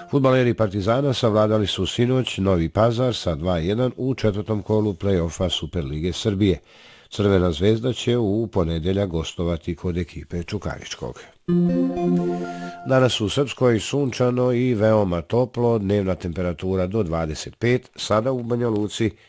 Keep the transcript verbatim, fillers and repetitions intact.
Fudbaleri Partizana savladali su sinoć Novi Pazar sa dva jedan u četvrtom kolu play-offa Superlige Srbije. Crvena zvezda će u ponedjeljak gostovati kod ekipe Čukaričkog. Danas u Srpskoj sunčano i veoma toplo, dnevna temperatura do dvadeset pet, sada u Banja Luci